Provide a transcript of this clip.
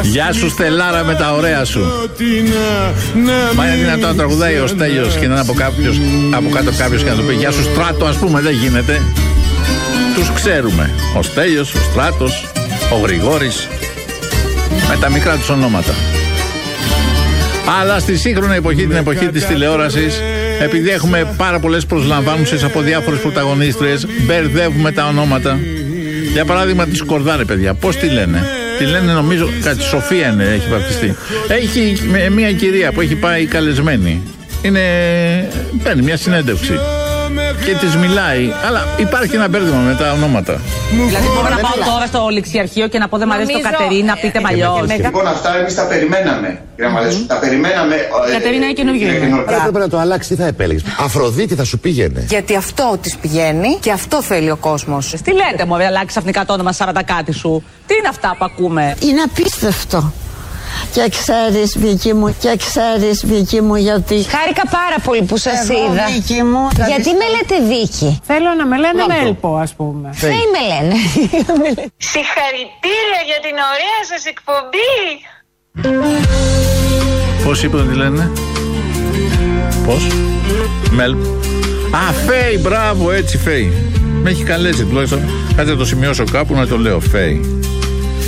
Γεια σου Στελάρα με τα ωραία σου. Μα είναι δυνατόν να τραγουδάει ο Στέλιος και να είναι από κάτω κάποιος και να του πει γεια σου Στράτο, ας πούμε? Δεν γίνεται. Τους ξέρουμε. Ο Στέλιος, ο Στράτος, ο Γρηγόρης, με τα μικρά τους ονόματα. Αλλά στη σύγχρονη εποχή, την εποχή της τηλεόρασης, επειδή έχουμε πάρα πολλές προσλαμβάνουσες από διάφορες πρωταγωνίστριες, μπερδεύουμε τα ονόματα. Για παράδειγμα τη Σκορδάρε, παιδιά, πώς τη λένε? Τη λένε, νομίζω, κάτι Σοφία είναι, έχει βαπτιστεί. Έχει μια κυρία που έχει πάει καλεσμένη. Παίρνει μια συνέντευξη και της μιλάει, αλλά υπάρχει ένα μπέρδεμα με τα ονόματα. Δηλαδή μπορώ να πάω τώρα στο ληξιαρχείο και να πω δεν μ' αρέσει το Κατερίνα, πείτε μ' αλλιώς. Λοιπόν, αυτά εμείς τα περιμέναμε. Τα περιμέναμε. Η Κατερίνα είναι καινούργιο. Αν έπρεπε να το αλλάξει, τι θα επέλεγες? Αφροδίτη θα σου πήγαινε. Γιατί αυτό της πηγαίνει και αυτό θέλει ο κόσμος. Τι λέτε, μου αλλάξει ξαφνικά το όνομα 40 κάτι σου? Τι είναι αυτά που ακούμε? Είναι απίστευτο. Και ξέρεις, Βίκη μου, γιατί... Χάρηκα πάρα πολύ που σας είδα. Βίκη μου, γιατί με λέτε Βίκη? Θέλω να με λένε Μέλπο, ας πούμε. Δεν με λένε. Συγχαρητήρια για την ωραία σας εκπομπή. Πώς είπε να τη λένε? Πώς? Μέλπο. Α, Φέη, μπράβο, έτσι Φέη. Με έχει καλέσει τουλάχιστον. Κάτσε να το σημειώσω κάπου να το λέω, Φέη.